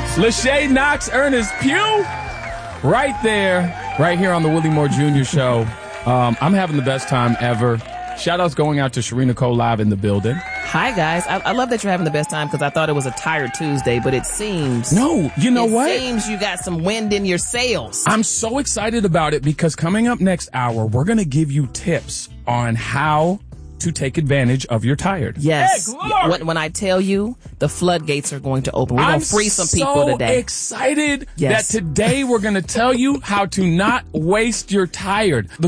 Lachey Knox, Ernest Pugh, right there, right here on the Willie Moore Jr. Show. I'm having the best time ever. Shout-outs going out to Sharina Cole live in the building. Hi, guys. I love that you're having the best time because I thought it was a tired Tuesday, but it seems... No, you know what? It seems you got some wind in your sails. I'm so excited about it because coming up next hour, we're going to give you tips on how to take advantage of your tired. Yes. Hey, when I tell you, the floodgates are going to open. We're going to free some people today. I'm so excited that today we're going to tell you how to not waste your tired. The